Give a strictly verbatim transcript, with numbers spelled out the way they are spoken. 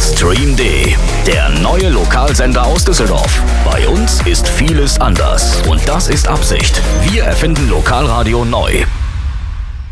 Stream D, der neue Lokalsender aus Düsseldorf. Bei uns ist vieles anders und das ist Absicht. Wir erfinden Lokalradio neu.